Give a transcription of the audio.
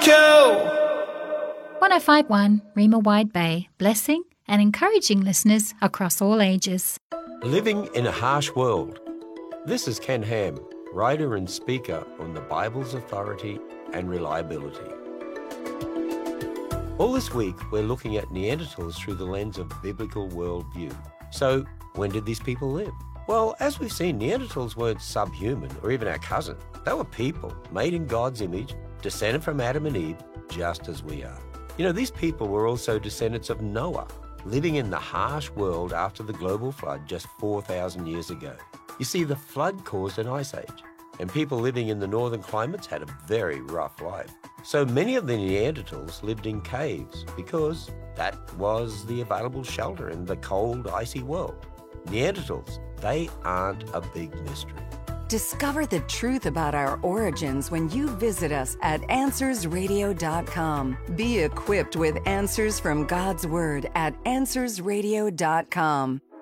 105.1 Rima Wide Bay, blessing and encouraging listeners across all ages. Living in a harsh world. This is Ken Ham, writer and speaker on the Bible's authority and reliability. All this week, we're looking at Neanderthals through the lens of biblical worldview. So, when did these people live? Well, as we've seen, Neanderthals weren't subhuman or even our cousin. They were people made in God's image, descended from Adam and Eve, just as we are. You know, these people were also descendants of Noah, living in the harsh world after the global flood just 4,000 years ago. You see, the flood caused an ice age, and people living in the northern climates had a very rough life. So many of the Neanderthals lived in caves because that was the available shelter in the cold, icy world. Neanderthals, they aren't a big mystery. Discover the truth about our origins when you visit us at AnswersRadio.com. Be equipped with answers from God's Word at AnswersRadio.com.